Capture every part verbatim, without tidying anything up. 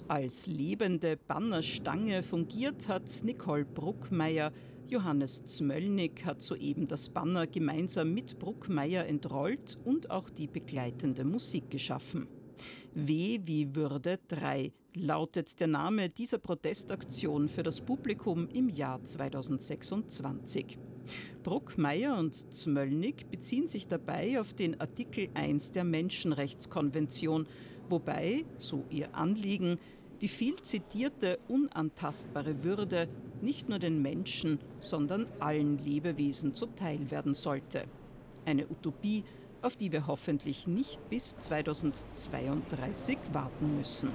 Als lebende Bannerstange fungiert hat Nicole Bruckmeier. Johannes Zmöllnig hat soeben das Banner gemeinsam mit Bruckmeier entrollt und auch die begleitende Musik geschaffen. W wie Würde drei lautet der Name dieser Protestaktion für das Publikum im Jahr zweitausendsechsundzwanzig. Bruckmeier und Zmöllnig beziehen sich dabei auf den Artikel eins der Menschenrechtskonvention, wobei, so ihr Anliegen, die viel zitierte unantastbare Würde nicht nur den Menschen, sondern allen Lebewesen zuteil werden sollte. Eine Utopie, auf die wir hoffentlich nicht bis zweitausendzweiunddreißig warten müssen.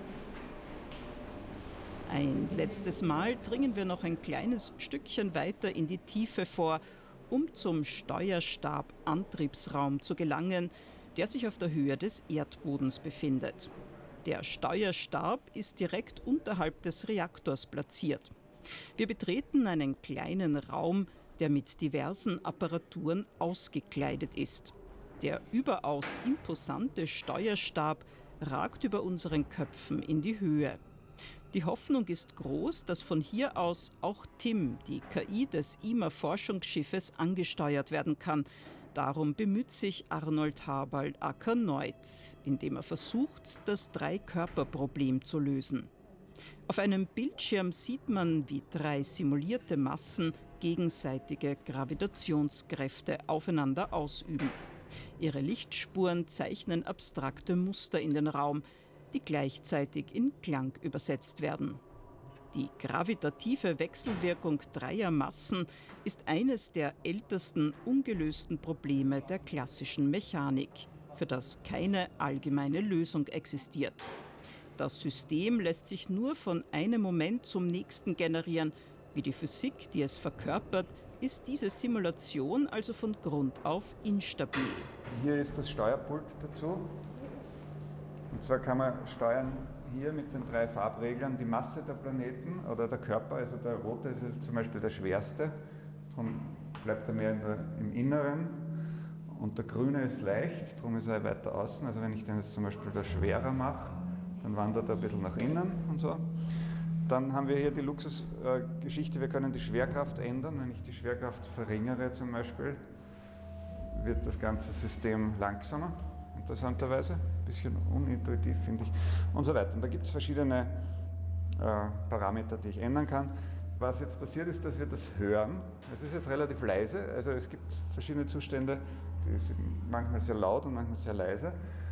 Ein letztes Mal dringen wir noch ein kleines Stückchen weiter in die Tiefe vor, um zum Steuerstab-Antriebsraum zu gelangen, der sich auf der Höhe des Erdbodens befindet. Der Steuerstab ist direkt unterhalb des Reaktors platziert. Wir betreten einen kleinen Raum, der mit diversen Apparaturen ausgekleidet ist. Der überaus imposante Steuerstab ragt über unseren Köpfen in die Höhe. Die Hoffnung ist groß, dass von hier aus auch Tim, die K I des I M A-Forschungsschiffes, angesteuert werden kann. Darum bemüht sich Arnold Haberl aka Neut, indem er versucht, das Drei-Körper-Problem zu lösen. Auf einem Bildschirm sieht man, wie drei simulierte Massen gegenseitige Gravitationskräfte aufeinander ausüben. Ihre Lichtspuren zeichnen abstrakte Muster in den Raum, die gleichzeitig in Klang übersetzt werden. Die gravitative Wechselwirkung dreier Massen ist eines der ältesten ungelösten Probleme der klassischen Mechanik, für das keine allgemeine Lösung existiert. Das System lässt sich nur von einem Moment zum nächsten generieren. Wie die Physik, die es verkörpert, ist diese Simulation also von Grund auf instabil. Hier ist das Steuerpult dazu. Und zwar kann man steuern hier mit den drei Farbreglern die Masse der Planeten oder der Körper. Also der rote ist zum Beispiel der schwerste, darum bleibt er mehr in der, im Inneren. Und der grüne ist leicht, darum ist er weiter außen. Also wenn ich den jetzt zum Beispiel da schwerer mache, dann wandert er ein bisschen nach innen und so. Dann haben wir hier die Luxusgeschichte, wir können die Schwerkraft ändern. Wenn ich die Schwerkraft verringere zum Beispiel, wird das ganze System langsamer. Interessanterweise, ein bisschen unintuitiv finde ich, und so weiter. Und da gibt es verschiedene äh, Parameter, die ich ändern kann. Was jetzt passiert ist, dass wir das hören. Es ist jetzt relativ leise, also es gibt verschiedene Zustände, die sind manchmal sehr laut und manchmal sehr leise.